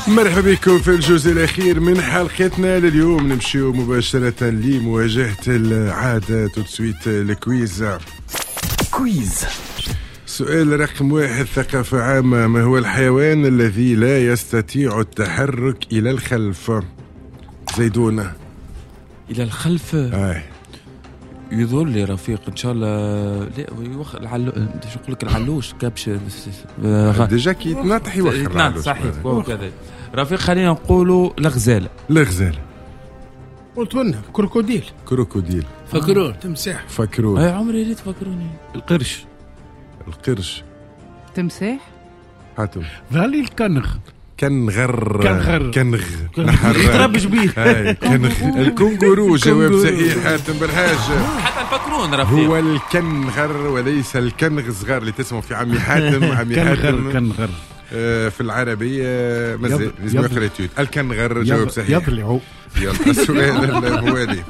مرحبا بكم في الجزء الأخير من حلقتنا لليوم. نمشيو مباشرة لمواجهة العادات وتسويت الكويز. سؤال رقم 1 ثقافة عامة. ما هو الحيوان الذي لا يستطيع التحرك إلى الخلف؟ زيدونة. إلى الخلف؟ يظل لي رفيق إن شاء الله. لا يقول لك العلوش كابش ديجا كي تنطح يوخر العلوش. صحيح كذا رفيق. خلينا نقولوا الغزالة. قلت لنا كروكوديل. فكرون. تمساح. فكرون. عمري ريت فكروني. القرش. تمساح. حاتم. ذالي الكنغ. كنغر. يتربش بيه. كنغ. الكونغورو. جواب صحيح حاتم بالحاج. حتى الفكرون رفيق. هو الكنغر وليس الكنغ الصغار اللي تسمعوا في عمي حاتم. كنغر. في العربية مازال لازم يقرأ تيوت. الكنغر جواب صحيح. يضلعوا. يلا السؤال الموالي.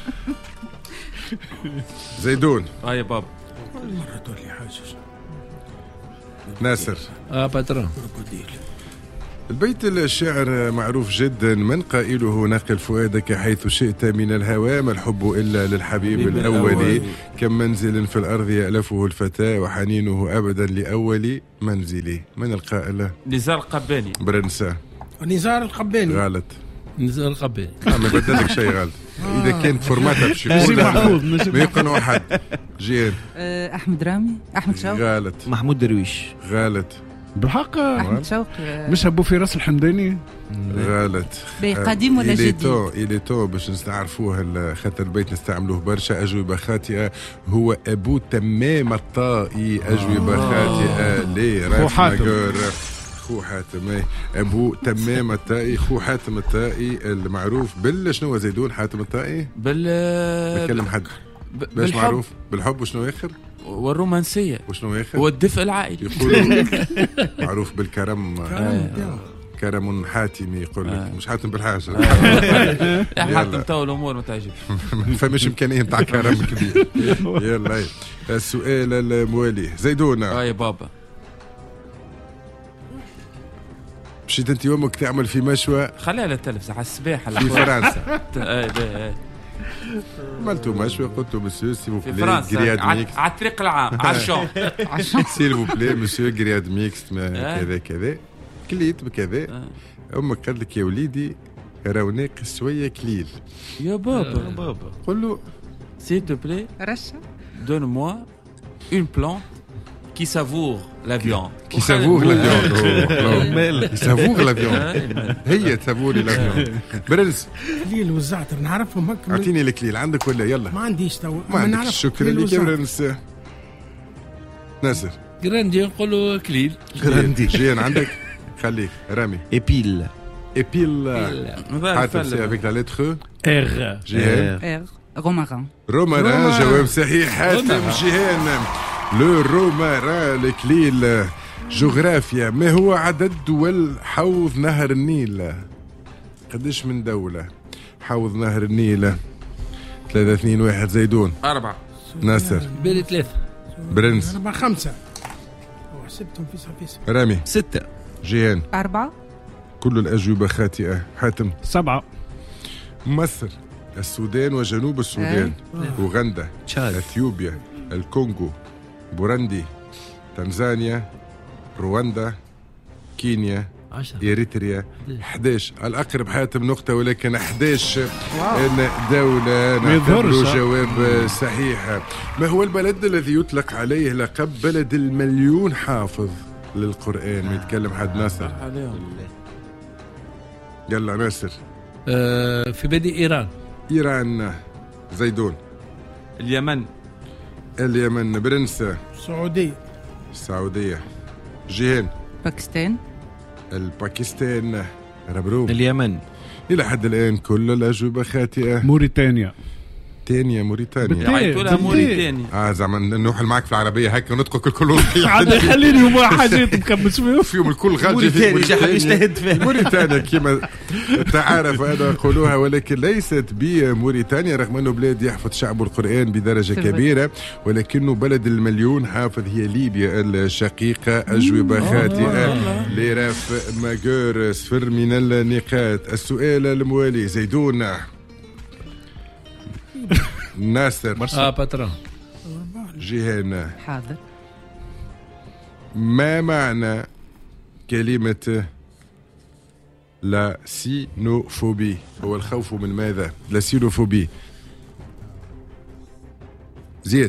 زيدون. يا بابا. كل مرة تقول لي حاجة. ناصر. باترون. البيت الشعر معروف جدا. من قائله؟ نقل فؤادك حيث شئت من الهوى، ما الحب إلا للحبيب الأولي، كم منزل في الأرض يألفه الفتى وحنينه أبدا لأول منزلي. من القائل؟ نزار القباني. برنسا. نزار القباني. غلط. نزار القباني. ما بدلك شيء غلط. إذا كانت فورماتها باش يقول ما يقنعوا حد. جيان. أحمد رامي. أحمد شوقي. غلط. محمود درويش. غلط. بالحق أحمد شوقي. مش أبو فراس الحمداني. غلط. قديم ولا جديد؟ إلي تو باش نستعرفوه خاطر البيت نستعملوه برشا. أجوبة خاطئة. هو أبو تمام الطائي. أجوبة خاطئة. ليه خو حاتم. أبو تمام الطائي. خو حاتم الطائي المعروف شنو زيدون؟ حاتم الطائي بكلم حد باش معروف بالحب. وشنو آخر؟ والرومانسية. وشنو آخر؟ والدفء العائلي. يقولوا معروف بالكرم. كرم حاتمي يقول لك. مش حاتم بالحاجة. حاتم تو الأمور ما تعجبش. فمش إمكانية متاع كرم كبير. يلا السؤال الموالي. زيدونة. يا بابا. مشيت انت يومك تعمل في مشوى. خليها على التلفزة على السباحة في فرنسا. عملتوا مشوى قلتوا مسيو سيفو في فرنسا على الطريق العام عشان سيفو بلي مسيو غرياد ميكس كذا كليت بكذا. امك قالت لك يا وليدي روناق شويه كليل. يا بابا قل له s'il te plaît donne-moi une plante qui savoure la viande. Qui savoure la viande. Qui savoure la viande. هي تسافوري la viande. برنس. كليل والزعتر نعرفهم هكا. أعطيني الكليل عندك ولا؟ يلا. ما عنديش تو. ما عندك. شكرا لك يا برنس. ناصر. جراندي نقولوا كليل. جراندي. جيان عندك؟ خليك. رامي. إبيل. حاتم سي avec la lettre R. جيان. روماران. جواب صحيح حاتم. جيان. لو روماران الكليل. جغرافيا. ما هو عدد دول حوض نهر النيل؟ قديش من دولة حوض نهر النيل؟ 3 2 1. زيدون. 4. ناصر. بالي 3. برنس. 4 5. حسبتهم في رامي. 6. جيان. 4. كل الأجوبة خاطئة. حاتم. 7. مصر. السودان وجنوب السودان. أوغندا. أثيوبيا. الكونغو. بوروندي. تنزانيا. رواندا. كينيا. 10. إريتريا. 11. الأقرب حاتم نقطة ولكن 11 دولة. نعتبر جواب صحيح. ما هو البلد الذي يطلق عليه لقب بلد المليون حافظ للقرآن؟ يتكلم حد. ناصر. يلا ناصر. في بدي إيران. زيدون. اليمن. برنس. السعودية. جيهان. الباكستان. ربروب. اليمن. إلى حد الآن كل الأجوبة خاطئة. موريتانيا. بالثانية موريتانيا عيطوا لها موريتانيا. زعما نروح معك في العربية هيك نطقوا الكل عاد خليني هما حاجات مكمس فيهم الكل غادي في موريتانيا. موريتانيا كما تعرف أنا قولوها، ولكن ليست بموريتانيا رغم أنه بلاد يحفظ شعبه القرآن بدرجة كبيرة، ولكنه بلد المليون حافظ هي ليبيا الشقيقة. أجوبة خاطئة لراف ماجور، 0 من النقاط. السؤال الموالي زيدون ناصر باترون جيهان. حاضر. ما معنى كلمة لا سينوفوبي؟ هو الخوف من ماذا؟ لا سينوفوبي زيد.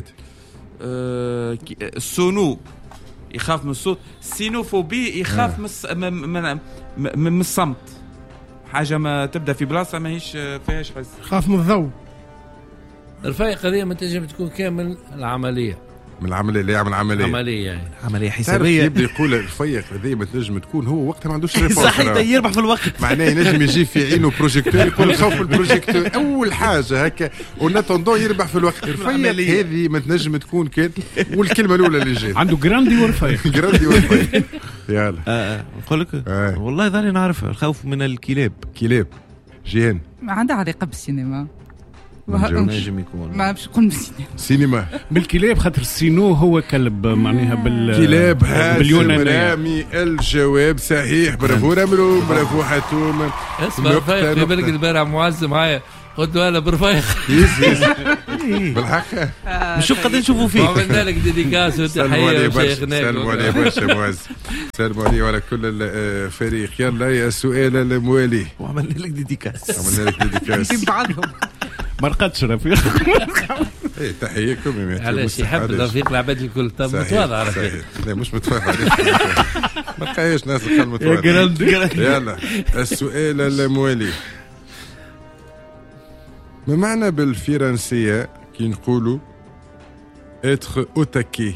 السونو يخاف من الصوت، سينوفوبي يخاف من الصمت، حاجة ما تبدأ في بلاصة ما هيش فيهاش حس. خاف من الضوء. الرفايق هذه ما تنجم تكون كامل العملية، من العملية اللي يعمل عملية يعني عملية حسابية. يبدأ يقول الرفيق هذه ما تنجم تكون، هو وقتها ما عندوش ريبونس. صحيح يربح في الوقت. معناه ينجم يجي في عينه بروجيكتور يقول خوف البروجيكتور أول حاجة هكا ونتندون يربح في الوقت. الرفيق هذه ما تنجم تكون كان. والكلمة الأولى اللي جات عنده جراندي ورفيق. جراندي ورفيق. يلا نقول لك والله ظني نعرفها. الخوف من الكلاب. كلاب جيهان عندها علاقة بالسينما. نجم يكون ما باش نقول بالسينما. سينما بالكلاب، خاطر السينو هو كلب معناها كلاب. باليونانية. رامي الجواب صحيح. برافو رامرو، برافو حاتوم. اسمع رفيق في بالك البارح معز معايا قلت له انا برفيق بالحق نشوف قد نشوفوا فيه. عملنا لك ديديكاس وتحيه وشيخنا. سلموا عليه برشا معز، سلموا عليه وعلى كل الفريق. يلا يا السؤال الموالي. وعملنا لك ديديكاس. عملنا لك ديديكاس بعضهم ما رقدش رفيق. ايه تحييكم يا علاش يحب الرفيق العباد الكل. طب متواضع رفيق. لا مش متواضع ما تلقايش ناس قال متواضع. يلا السؤال الموالي. ما معنى بالفرنسية كي نقولوا être au taquet؟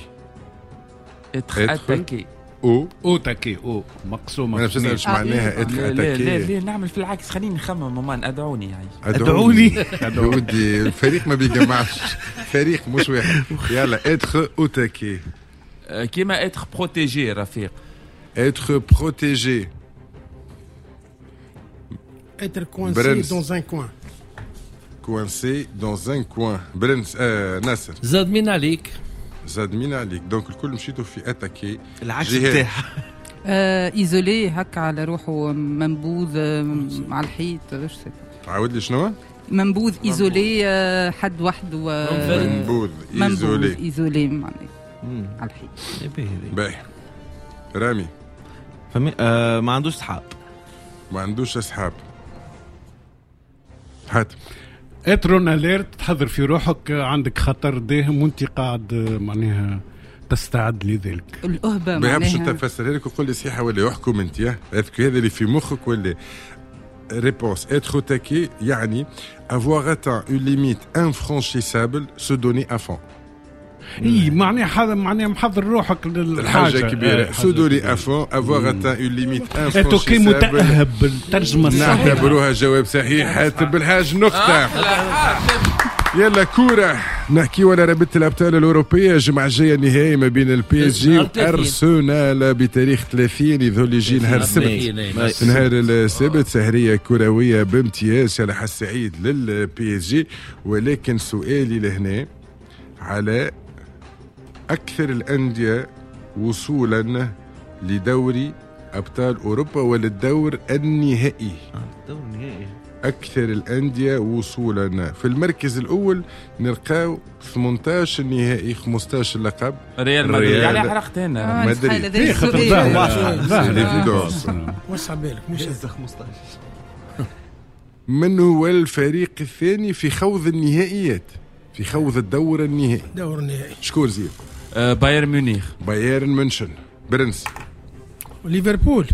اتاكي او تاكي او مقسومه. انا مش نعرف معناها être اتاكي. لا نعمل في العكس، خليني نخمم. مامان ادعوني يعني. ادعوني ودي الفريق ما بيجمعش، فريق مش واحد. يلا être au taquet كيما être protégé رفيق. être protégé. être coincé dans un coin. coincé dans un coin. برنس ناصر زاد مين عليك. زاد مين عليك. دونك الكل مشيتوا في اتاكي. العكس بتاعها ايزولي هكا على روحه، منبوذ على الحيط. ايش عاود لي شنو؟ منبوذ ايزولي حد وحده. منبوذ ايزولي معناه على الحيط. باهي رامي ما عندوش صحاب. ما عندوش اصحاب. حاتم اترون اليرت، تحضر في روحك عندك خطر داهم وانت قاعد معناها تستعد لذلك. الأهبة معناها باش تفسرها لك وقول لي صحيحه ولا يحكم انت. هذا اللي في مخك ولا réponse. être taqué يعني avoir atteint une limite infranchissable, se donner à fond. اي معناها محضر روحك للحاجه كبيره. se donner à fond, avoir atteint une limite infranchissable. متأهب بالترجمه الصحيحه. نعتبروها جواب صحيح. حاتم بالحاج نقطه. يلا كورة نحكي ولا رابطة الأبطال الأوروبية. الجمعة الجاية النهائي ما بين البي اس جي وأرسنال بتاريخ 30 يظل يجي نهار السبت. نهار السبت سهرية كروية بامتياز. شرح السعيد للبي اس جي. ولكن سؤالي لهنا على أكثر الأندية وصولا لدوري أبطال أوروبا ولا الدور النهائي. الدور النهائي. أكثر الأندية وصولا. في المركز الأول نلقاو 18 النهائي، 15 لقب. ريال مدريد. يعني حرقت هنا مدريد. وسع بالك مش 15. من هو الفريق الثاني في خوض النهائيات، في خوض الدور النهائي؟ دور النهائي شكون زيد؟ بايرن ميونخ. بايرن مونشن. برنس. ليفربول.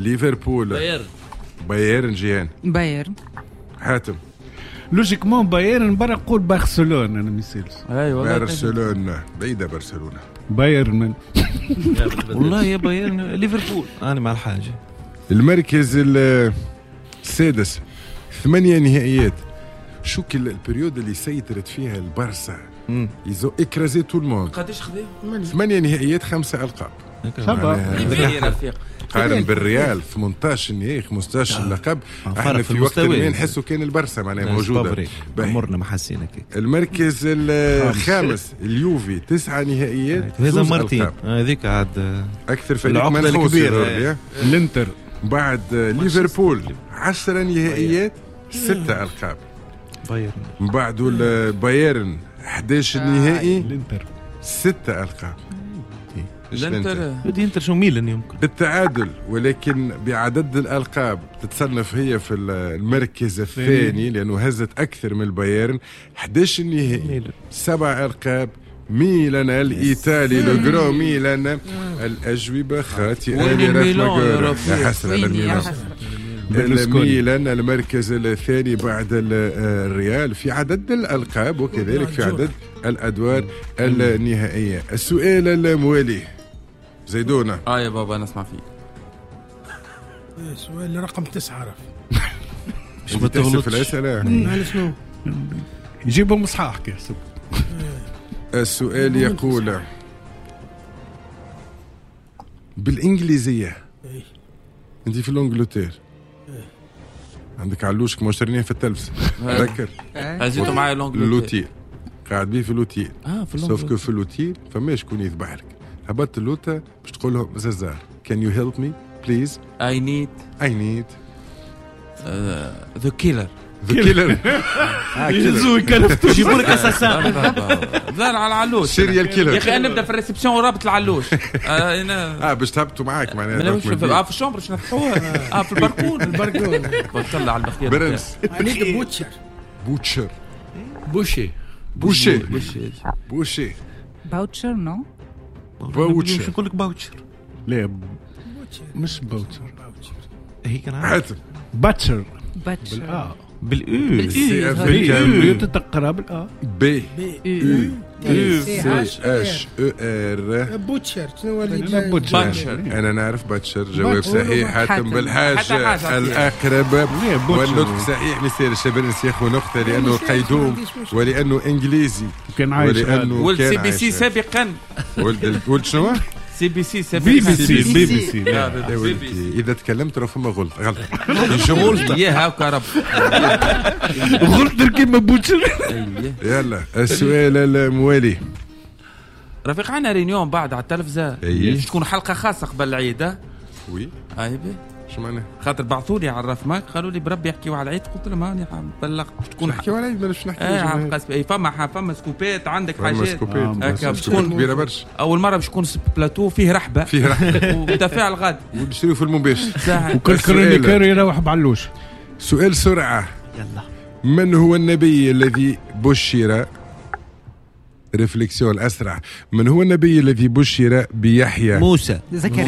بايرن جيهان. بايرن. حاتم لوجيكمون بايرن برا قول برشلونة. انا مثالش. ايوه برشلونة بعيدة. برشلونة بايرن والله يا بايرن. ليفربول انا مع الحاجة. المركز السادس 8 نهائيات. شو كل البريود اللي سيطرت فيها البارسا يزو اكرازي تو الموند. قداش خذاهم؟ 8 نهائيات 5 ألقاب. قارن بالريال 18 نهائي 15 لقب. احنا في وقت ما نحسوا كان البرسا معناها موجوده. عمرنا ما حسينا كيك. المركز الخامس اليوفي 9 نهائيات هذا مرتين هذيك عاد اكثر فريق منحوس الانتر. بعد ليفربول 10 نهائيات 6 ألقاب. بايرن من بعده البايرن 11 نهائي الانتر 6 ألقاب. الانتر شو ميلان يمكن بالتعادل، ولكن بعدد الألقاب تتصنف هي في المركز الثاني لأنه هزت أكثر من البايرن. 11 نهائي 7 ألقاب. ميلان الإيطالي لوغرو ميلان. الأجوبة خاطئة يا حسرة للميلان. ميلان المركز الثاني بعد الريال في عدد الألقاب وكذلك في عدد الأدوار النهائية. السؤال الموالي زيدونة. يا بابا أنا أسمع فيك. سؤال رقم 9 عرف. مش بتغلط في الأسئلة. شنو؟ يجيبهم صحاح كيحسب. السؤال يقول بالإنجليزية. أنت في الإنجلتير عندك علوشك مشترينين في التلفزة تذكر هزيتوا معايا لوتير قاعد بيه في لوتير في سوف كو في لوتير فما شكون يذبح لك. هبطت اللوطة باش تقول لهم زازار can you help me please I need the killer يزوي كرفتو جيبوا لك اساسا لا على العلوش سيريال كيلر. يا اخي انا نبدا في الريسبسيون ورابط العلوش باش تهبطوا معاك معناها في الشومبر باش نفتحوها في الباركون طلع على البخير برنس. I need a butcher. بوشي باوتشر نو باوتشر. نقول لك باوتشر. لا مش باوتشر هي كان حاتم باتشر بالإو تتقرا بالآ بي CHER. بوتشر شنو باتشر. أنا نعرف باتشر. جواب صحيح. حاتم بالحاجة الأقرب والنطق صحيح. مثال الشبرنس ياخذ نقطة لأنه قيدوم ولأنه إنجليزي كان عايش. ولد سي بي سي سابقا. ولد شنو؟ سي بي سي بي بي سي. إذا تكلمت راه فما غلط. غلط. يا هاكا رب. غلط كيما بوتشر. يلا السؤال الموالي. رفيق عنا رينيون بعد على التلفزة تكون حلقة خاصة قبل العيد. وي شو معناه؟ خاطر بعثوا لي على الرفماك قالوا لي بربي يحكيوا على العيد. قلت لهم هاني بلغت تكون نحكيوا على العيد. ماناش نحكيوا فما سكوبات عندك حاجات هكا باش تكون كبيره برشا. اول مره باش تكون بلاتو فيه رحبه وتفاعل غادي ونشريو في المباشر وكل كرونيكور يروح بعلوش. سؤال سرعه. يلا. من هو النبي الذي بشر ريفليكسيون الأسرع. من هو النبي الذي بشر بيحيى؟ موسى.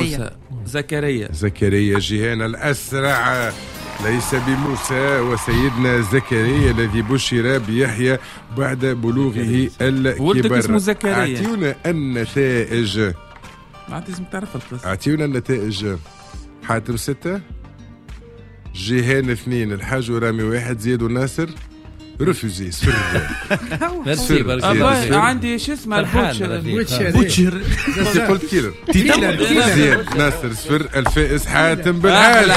زكريا. جهان الأسرع ليس بموسى وسيدنا زكريا الذي بشر بيحيى بعد بلوغه ولدك اسمه الكبر. زكريا. أعطيونا النتائج. لازم تعرف القصة. أعطيونا النتائج. حاتم 6 جهان 2 الحاج ورامي 1 زياد وناصر رفوزي صفر. عندي شو اسمه بوتشر. قلت كيلر. زياد ناصر صفر. الفائز حاتم بالحاجة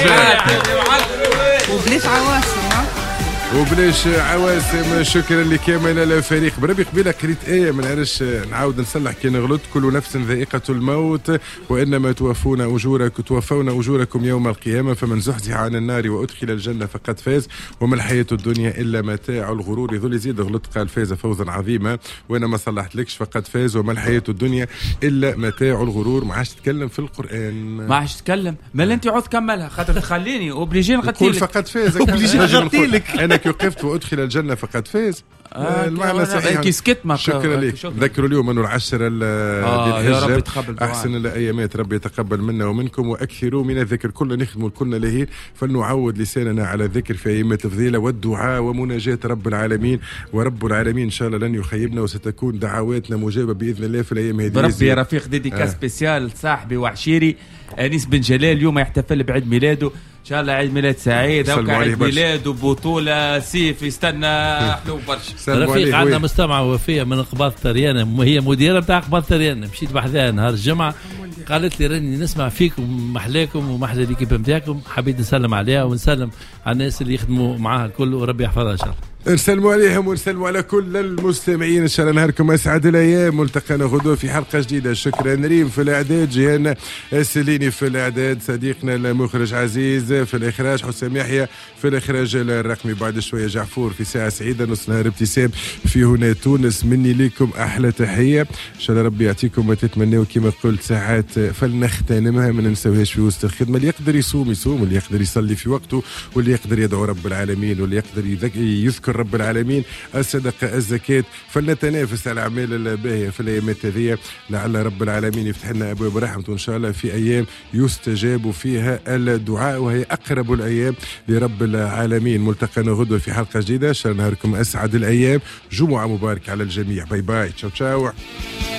وبلاش عواسم. شكرا لكامل الفريق. بربي قبيله قريت آية ما نعرفش نعاود نصلح كي غلط. كل نفس ذائقة الموت وإنما توفون أجوركم يوم القيامة فمن زحزح عن النار وأدخل الجنة فقد فاز وما الحياة الدنيا إلا متاع الغرور. يظل يزيد غلط قال فاز فوزا عظيما وأنا ما صلحت لكش فقد فاز وما الحياة الدنيا إلا متاع الغرور. ما عادش تتكلم في القرآن. ما عادش تتكلم. ما انت عود كملها خاطر تخليني اوبليجي نغطيلك. فقد فاز. أنا وقفت وأدخل الجنة فقد فاز. المعنى صحيح. شكرا لك. ذكروا اليوم أنه 10 الحجة أحسن الأيامات. ربي يتقبل منا ومنكم وأكثروا من الذكر. كل نخدم كلنا له فلنعود لساننا على الذكر في أيام الفضيلة والدعاء ومناجاة رب العالمين. ورب العالمين إن شاء الله لن يخيبنا وستكون دعواتنا مجابة بإذن الله في الأيام هذه. ربي رفيق ديديكاس سبيسيال صاحبي وعشيري أنيس بن جلال اليوم يحتفل بعيد ميلاده. ان شاء الله عيد ميلاد سعيد او عيد ميلاد وبطوله سيف يستنى حلو برشا. رفيق عندنا مستمعه وفيه من قباض طريانه، هي مديره بتاع قباض طريانه، مشيت بحذاها نهار الجمعه قالت لي راني نسمع فيكم محلاكم ومحلى ليكيب نتاعكم، حبيت نسلم عليها ونسلم على الناس اللي يخدموا معاها الكل وربي يحفظها ان شاء الله. نسلموا عليهم ونسلموا على كل المستمعين، ان شاء الله نهاركم اسعد الايام، ملتقانا غدوه في حلقه جديده. شكرا ريم في الاعداد، جيانا السليني في الاعداد، صديقنا المخرج عزيز في الاخراج، حسام يحيى في الاخراج الرقمي. بعد شويه جعفور في ساعه سعيده، نص نهار ابتسام في هنا تونس. مني لكم احلى تحيه، ان شاء الله ربي يعطيكم ما تتمنوا. كما قلت ساعات فلنغتنمها، ما ننسوهاش في وسط الخدمه. اللي يقدر يصوم يصوم، واللي يقدر يصلي في وقته، واللي يقدر يدعو رب العالمين، واللي يقدر يذكر رب العالمين، الصدقة، الزكاة. فلنتنافس على الأعمال الباهية في الأيامات هذه، لعل رب العالمين يفتح لنا أبواب رحمته إن شاء الله في أيام يستجاب فيها الدعاء، وهي أقرب الأيام لرب العالمين. ملتقانا غدوة في حلقة جديدة، إن شاء الله نهاركم أسعد الأيام، جمعة مباركة على الجميع. باي باي، تشاو تشاو.